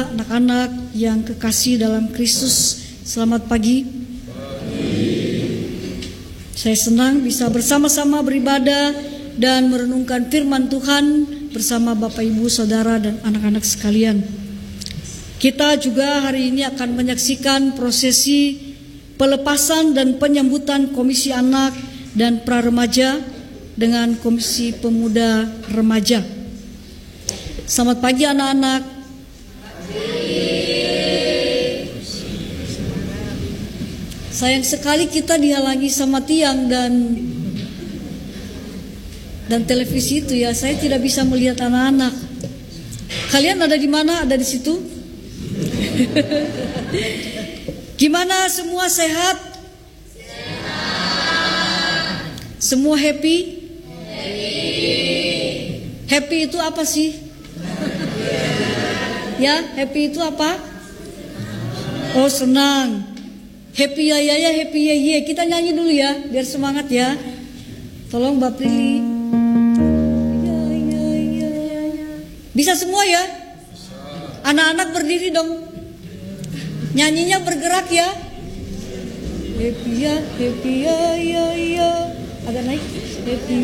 Saudara, anak-anak yang kekasih dalam Kristus, selamat pagi. Saya senang bisa bersama-sama beribadah dan merenungkan firman Tuhan bersama Bapak Ibu, Saudara, dan anak-anak sekalian. Kita juga hari ini akan menyaksikan prosesi pelepasan dan penyambutan Komisi Anak dan Pra-Remaja dengan Komisi Pemuda Remaja. Selamat pagi anak-anak. Sayang sekali kita dihalangi sama tiang dan televisi itu ya. Saya tidak bisa melihat anak-anak. Kalian ada di mana? Ada di situ? Gimana, semua sehat? Sehat. Semua happy? Happy itu apa sih? Ya, happy itu apa? Oh, senang. Happy ya, happy ya. Kita nyanyi dulu ya, biar semangat ya. Tolong Mbak Prilly. Ya. Bisa semua ya? Anak-anak berdiri dong. Nyanyinya bergerak ya. Happy ya, ya. Agak naik. Happy